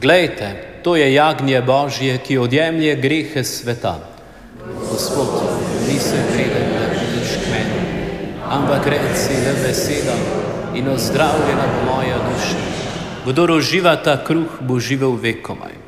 Poglejte, to je jagnje Božje, ki odjemlje grehe sveta. Gospod, nisem vreden, da pridiš k meni, ampak reci le besedo in ozdravljena bo moja duša. Kdor uživa ta kruh, bo živel vekomaj.